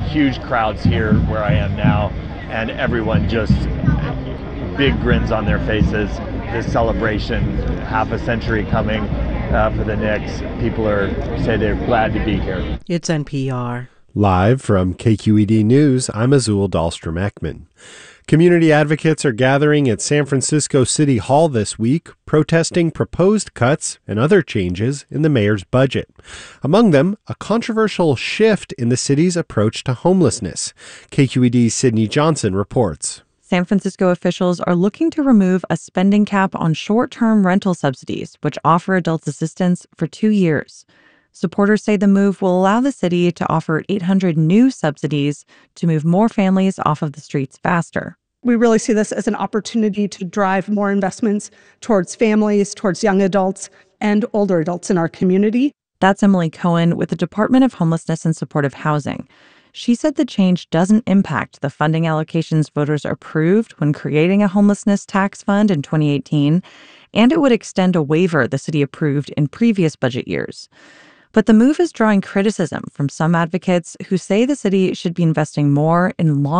huge crowds here where I am now, and everyone just big grins on their faces. This celebration, half a century coming for the Knicks. People say they're glad to be here. It's NPR. Live from KQED News, I'm Azul Dahlstrom-Ekman. Community advocates are gathering at San Francisco City Hall this week, protesting proposed cuts and other changes in the mayor's budget. Among them, a controversial shift in the city's approach to homelessness. KQED's Sydney Johnson reports. San Francisco officials are looking to remove a spending cap on short-term rental subsidies, which offer adults assistance for 2 years. Supporters say the move will allow the city to offer 800 new subsidies to move more families off of the streets faster. We really see this as an opportunity to drive more investments towards families, towards young adults, and older adults in our community. That's Emily Cohen with the Department of Homelessness and Supportive Housing. She said the change doesn't impact the funding allocations voters approved when creating a homelessness tax fund in 2018, and it would extend a waiver the city approved in previous budget years. But the move is drawing criticism from some advocates who say the city should be investing more in long